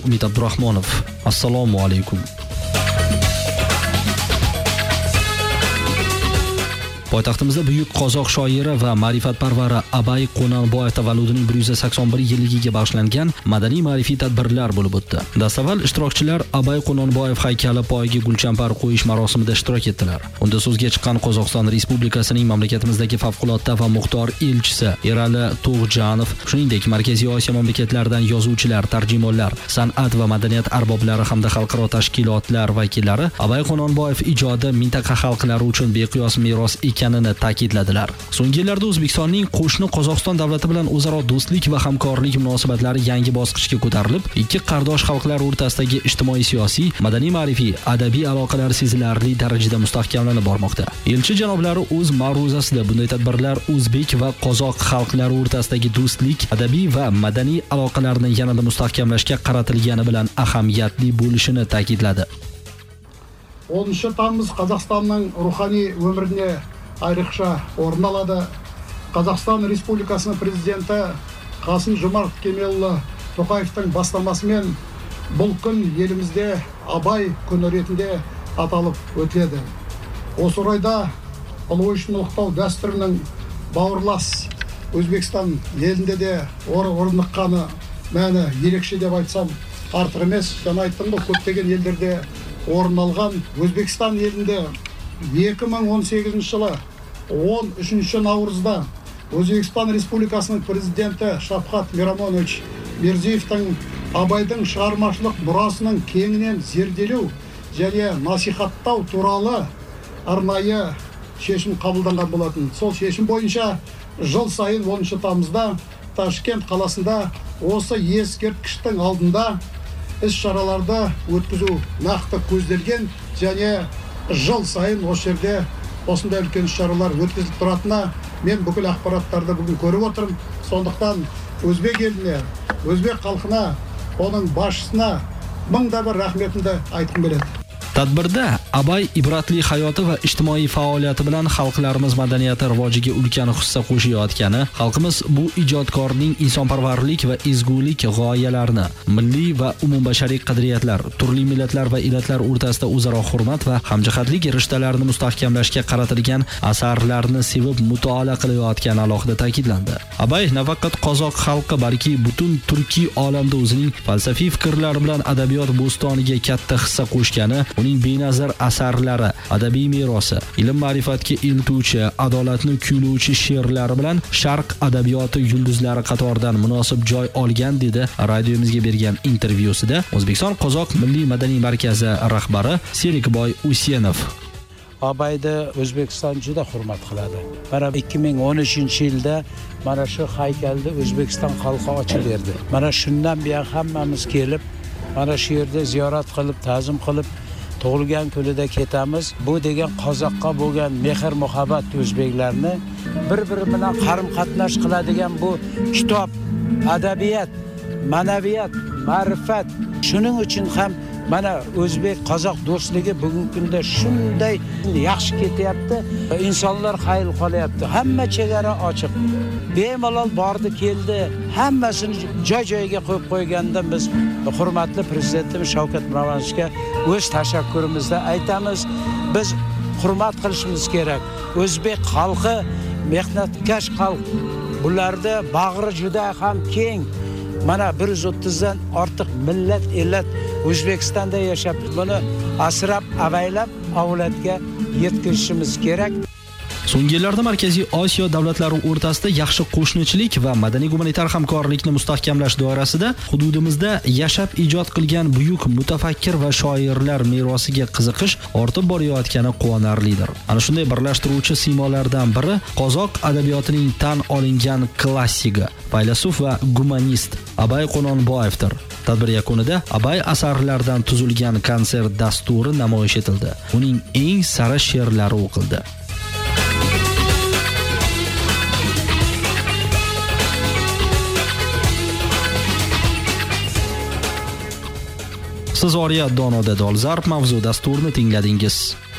Umid Abdurahmonov. Assalomu alaykum. Poytaxtimizda buyuk qozoq shoiri va ma'rifatparvari Abay Qononboyev tavalludining 181 yilligiga bag'ishlangan madaniy ma'rifiy tadbirlar bo'lib o'tdi. Dastavval ishtirokchilar Abay Qononboyev haykali poyiga gulchambar qo'yish marosimida ishtirok etdilar. Unda so'zga chiqqan Qozog'iston Respublikasining mamlakatimizdagi favqulodda va muxtor elchisi Erali Tug'janov, shuningdek Markaziy Osiyo mamlakatlaridan yozuvchilar, tarjimonlar, san'at va madaniyat arboblari hamda xalqaro tashkilotlar vakillari Abay Qononboyev ijodi mintaqa xalqlari uchun beqiyos meros ekanini ta'kidladilar. So'nggi yillarda O'zbekistonning qo'shni Qozog'iston davlati bilan o'zaro do'stlik va hamkorlik munosabatlari yangi bosqichga ko'tarilib, ikki qardosh xalqlar o'rtasidagi ijtimoiy-siyosiy, madaniy-ma'rifiy, adabiy aloqalar sezilarli darajada mustahkamlanib bormoqda. Elchi janoblari o'z ma'ruzasida bunday tadbirlar o'zbek va qozoq xalqlari o'rtasidagi do'stlik, adabiy va madaniy aloqalarni yanada mustahkamlashga qaratilgani bilan ahamiyatli bo'lishini ta'kidladi. 10 тамыз Қазақстанның рухани өміріне айрықша орын алады. Қазақстан Республикасының президенті Қасым-Жомарт Кемелұлы Тоқаевтың бастамасымен бұл күн елімізде Абай күні ретінде аталып өтіледі. Осы орайда ұлы ойшылын ұлықтау дәстүрінің бауырлас Өзбекстан елінде де орныққаны мәні ерекше деп айтсам артық емес. Жаңа айттым ғой, көптеген елдерде орын алған. Өзбекстан елінде 2018 жылы 13 наурызда Өзбекстан Республикасының президенті Шавкат Миромонович Мирзиевтің Абайдың шығармашылық мұрасының кеңінен зерделеу және насихаттау туралы арнайы шешім қабылданған болатын. Сол шешім бойынша жыл сайын 10 тамызда Ташкент қаласында осы ескерткіштің алдында іс-шараларды өткізу нақты көзделген және жыл сайын осы жерде осындай үлкен іс-шаралар өткізіліп тұратынына мен бүкіл ақпараттарды бүгін көріп отырмын. Сондықтан өзбек еліне, өзбек халқына, оның басшысына мыңда бір рахметімді айтқым келеді. Tadbirda Abay ibratli hayoti va ijtimoiy faoliyati bilan xalqlarimiz madaniyati rivojiga ulkan hissa qo'shayotgani, xalqimiz bu ijodkorning insonparvarlik va ezgulik g'oyalarini, milliy va umumbashariy qadriyatlar, turli millatlar va illatlar o'rtasida o'zaro hurmat va hamjihatlik rishtalarini mustahkamlashga qaratilgan asarlarni sevib mutolaa qilayotgani alohida ta'kidlandi. Abay nafaqat qozoq xalqi, balki butun turkiy olamda o'zining falsafiy fikrlari bilan adabiyot bo'stoniga katta hissa qo'shgani, uning benazir asarlari, adabiy merosi, ilm-ma'rifatga eltuvchi, adolatni kuyluvchi she'rlari bilan Sharq adabiyoti yulduzlari qatoridan munosib joy olgan, dedi radiomizga bergan intervyusida O'zbekiston Qozoq Milliy madaniy markazi rahbari Serikboy Usenov. Abayni O'zbekiston juda hurmat qiladi. Mana 2013-yilda mana shu haykalni O'zbekiston xalqi ochib berdi. Mana shundan buyon hammamiz kelib, mana shu yerda ziyorat qilib, ta'zim qilib, tug'ilgan kunida ketamiz. Bu degan qozoqqa bo'lgan mehr muhabbat o'zbeklarni bir-biri bilan qarim-qatnash qiladigan bu kitob, adabiyat, ma'naviyat, ma'rifat. Shuning uchun ham mana o'zbek qozoq do'stligi bugungi kunda shunday yaxshi ketyapti. İnsanlar xayr qolyapti. Hamma chegara ochiq. Bemalol bordi, keldi. Hammasini joy-joyiga qo'yib qo'ygandan biz hurmatli prezidentimiz Shavkat Miromonovichga o'z tashakkurimizni aytamiz. Biz hurmat qilishimiz kerak. O'zbek xalqi mehnatkash xalq. Bularda bag'ri juda ham keng. Mana 130 dan ortiq millat, ellat O'zbekistonda yashab, buni asrab, avaylab, avlodga yetkazishimiz kerak. So'nggi yillarda Markaziy Osiyo davlatlari o'rtasida yaxshi qo'shnichilik va madaniy-gumanitar hamkorlikni mustahkamlash doirasida hududimizda yashab ijod qilgan buyuk mutafakkir va shoirlar merosiga qiziqish ortib borayotgani quvonarlidir. Ana shunday birlashtiruvchi siymolardan biri qozoq adabiyotining tan olingan klassigi, faylasuf va gumanist Abay Qononboyevdir. Tadbir yakunida Abay asarlaridan tuzilgan konsert dasturi namoyish etildi. Uning eng sara she'rlari o'qildi. Siz Oriyat Donoda Dolzarb mavzu dasturini tingladingiz.